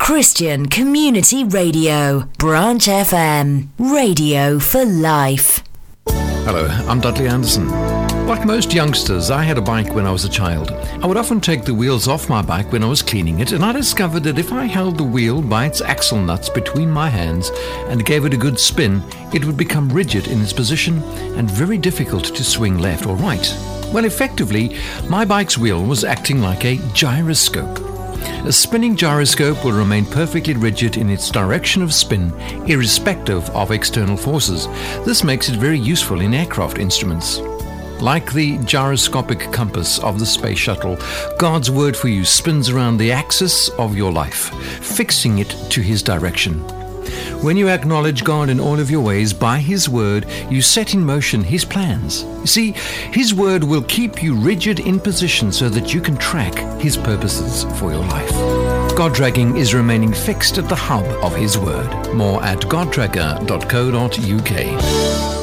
Christian Community Radio, Branch FM, radio for life. Hello, I'm Dudley Anderson. Like most youngsters, I had a bike when I was a child. I would often take the wheels off my bike when I was cleaning it, and I discovered that if I held the wheel by its axle nuts between my hands and gave it a good spin, it would become rigid in its position and very difficult to swing left or right. Well, effectively, my bike's wheel was acting like a gyroscope. A spinning gyroscope will remain perfectly rigid in its direction of spin, irrespective of external forces. This makes it very useful in aircraft instruments. Like the gyroscopic compass of the space shuttle, God's word for you spins around the axis of your life, fixing it to His direction. When you acknowledge God in all of your ways by His word, you set in motion His plans. You see, His word will keep you rigid in position so that you can track His purposes for your life. God Dragging is remaining fixed at the hub of His word. More at goddragger.co.uk.